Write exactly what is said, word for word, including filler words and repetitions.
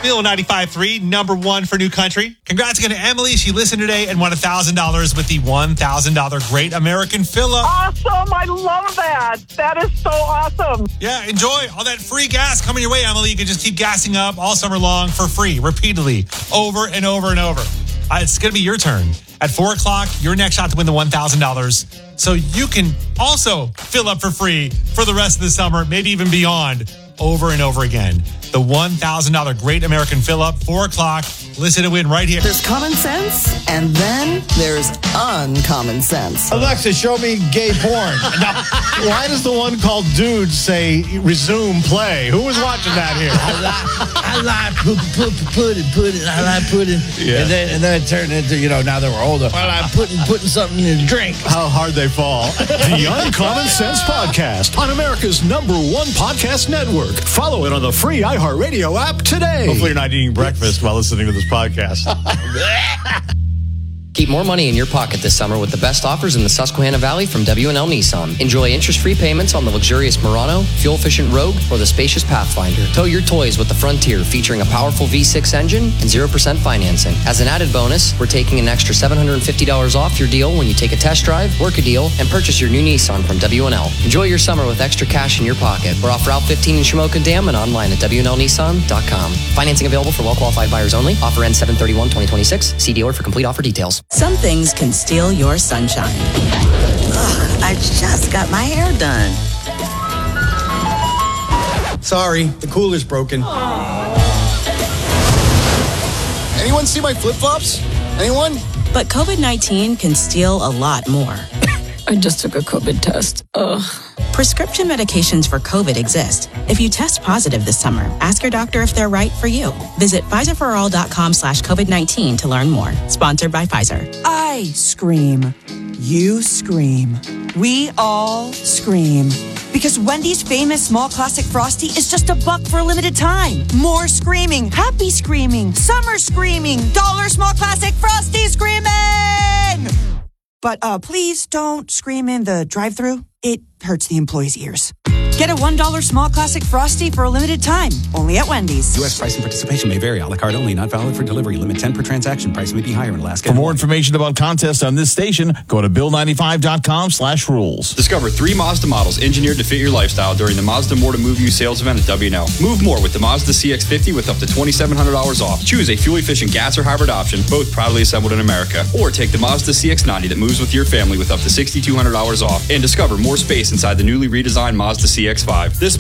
Bill ninety-five point three, number one for New Country. Congrats again to Emily. She listened today and won one thousand dollars with the one thousand dollars Great American Fill-Up. Awesome. I love that. That is so awesome. Yeah, enjoy all that free gas coming your way, Emily. You can just keep gassing up all summer long for free, repeatedly, over and over and over. Uh, it's going to be your turn. At four o'clock, your next shot to win the one thousand dollars. So you can also fill up for free for the rest of the summer, maybe even beyond, over and over again. The one thousand dollars Great American Fill-Up, four o'clock. Listen to win right here. There's common sense, and then there's uncommon sense. Alexa, show me gay porn. Now, why does the one called Dudes say resume play? Who was watching that here? I like, I like put, put, pudding, pudding. I like pudding. Yeah. And then and then it turned into, you know, now that we're older, I like putting, putting something in a drink. How hard they fall. The Uncommon Sense Podcast on America's number one podcast network. Follow it on the free iHeartRadio app today. Hopefully you're not eating breakfast while listening to this podcast. Keep more money in your pocket this summer with the best offers in the Susquehanna Valley from W and L Nissan. Enjoy interest-free payments on the luxurious Murano, fuel-efficient Rogue, or the spacious Pathfinder. Tow your toys with the Frontier, featuring a powerful V six engine and zero percent financing. As an added bonus, we're taking an extra seven hundred fifty dollars off your deal when you take a test drive, work a deal, and purchase your new Nissan from W and L. Enjoy your summer with extra cash in your pocket. We're off Route fifteen in Shamokin Dam and online at W N L Nissan dot com. Financing available for well-qualified buyers only. Offer ends seven thirty-one twenty twenty-six. See dealer for complete offer details. Some things can steal your sunshine. Ugh, I just got my hair done. Sorry, the cooler's broken. Anyone see my flip-flops? Anyone? But COVID nineteen can steal a lot more. I just took a COVID test. Ugh. Prescription medications for COVID exist. If you test positive this summer, ask your doctor if they're right for you. Visit Pfizerforall.com slash COVID-19 to learn more. Sponsored by Pfizer. I scream. You scream. We all scream. Because Wendy's famous small classic Frosty is just a buck for a limited time. More screaming, happy screaming, summer screaming, dollar small classic Frosty screaming! But uh, please don't scream in the drive-thru. It hurts the employees' ears. Get a one dollar small classic Frosty for a limited time. Only at Wendy's. U S price and participation may vary. A la carte only. Not valid for delivery. Limit ten per transaction. Price may be higher in Alaska. For more information about contests on this station, go to Bill ninety-five dot com slash rules. Discover three Mazda models engineered to fit your lifestyle during the Mazda More to Move You sales event at W and L. Move more with the Mazda C X fifty with up to twenty-seven hundred dollars off. Choose a fuel-efficient gas or hybrid option, both proudly assembled in America. Or take the Mazda C X ninety that moves with your family with up to six thousand two hundred dollars off. And discover more space inside the newly redesigned Mazda C X five. This